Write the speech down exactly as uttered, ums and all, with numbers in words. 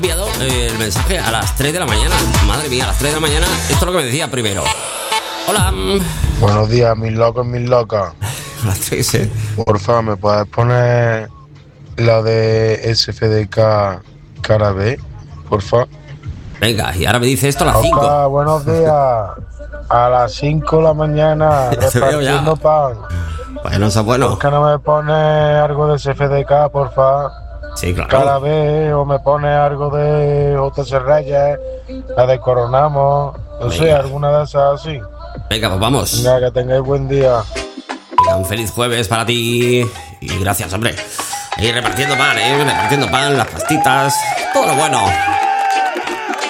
enviado eh, el mensaje a las tres de la mañana. Madre mía, a las tres de la mañana. Esto es lo que me decía primero. Hola. Buenos días, mis locos, mis locas. A las tres, ¿eh? Porfa, ¿me puedes poner la de S F D K cara B? Porfa. Venga, y ahora me dice esto a las cinco. Opa, buenos días. A las cinco de la mañana, Ya te veo ya. repartiendo pan. Bueno, eso es bueno. ¿Por qué no me pone algo de S F D K, porfa? Sí, claro. Cara B, o me pone algo de J C Reyes, la de Coronamos, no Venga. sé, alguna de esas así. Venga, pues vamos. Venga, que tengáis buen día. Venga, un feliz jueves para ti. Y gracias, hombre. Ahí repartiendo pan, ¿eh? Repartiendo pan, las pastitas. Todo lo bueno.